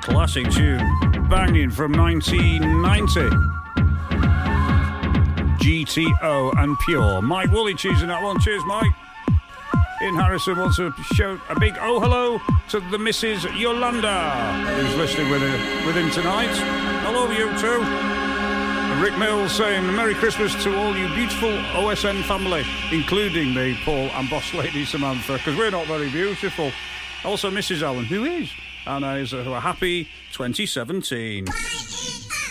Classic tune, banging from 1990. GTO and Pure. Mike Woolley choosing that one. Cheers, Mike. Ian Harrison wants to shout a big hello to the Mrs. Yolanda, who's listening with him tonight. Hello, you too. And Rick Mills saying Merry Christmas to all you beautiful OSN family, including me, Paul, and boss lady Samantha, because we're not very beautiful. Also, Mrs. Allen, who is, and is a happy 2017.